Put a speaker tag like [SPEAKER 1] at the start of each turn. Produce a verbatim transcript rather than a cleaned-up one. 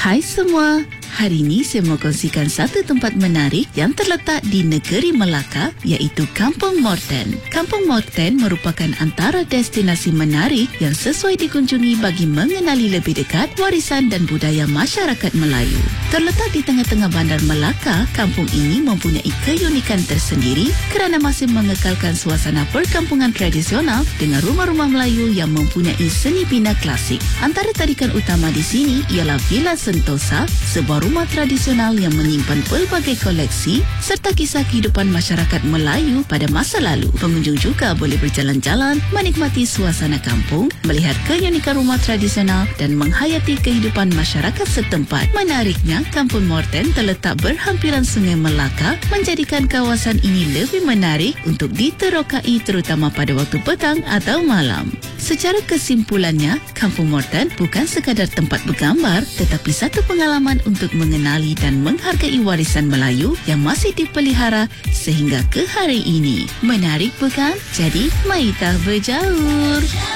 [SPEAKER 1] Hai semua, hari ini saya mau kongsikan satu tempat menarik yang terletak di negeri Melaka, iaitu Kampung Morten. Kampung Morten merupakan antara destinasi menarik yang sesuai dikunjungi bagi mengenali lebih dekat warisan dan budaya masyarakat Melayu. Terletak di tengah-tengah bandar Melaka, kampung ini mempunyai keunikan tersendiri kerana masih mengekalkan suasana perkampungan tradisional dengan rumah-rumah Melayu yang mempunyai seni bina klasik. Antara tarikan utama di sini ialah Villa Sentosa, sebuah rumah tradisional yang menyimpan pelbagai koleksi serta kisah kehidupan masyarakat Melayu pada masa lalu. Pengunjung juga boleh berjalan-jalan, menikmati suasana kampung, melihat keunikan rumah tradisional dan menghayati kehidupan masyarakat setempat. Menariknya, Kampung Morten terletak berhampiran Sungai Melaka, menjadikan kawasan ini lebih menarik untuk diterokai terutama pada waktu petang atau malam. Secara kesimpulannya, Kampung Morten bukan sekadar tempat bergambar, tetapi satu pengalaman untuk mengenali dan menghargai warisan Melayu yang masih dipelihara sehingga ke hari ini. Menarik bukan? Jadi, mari kita berjaur!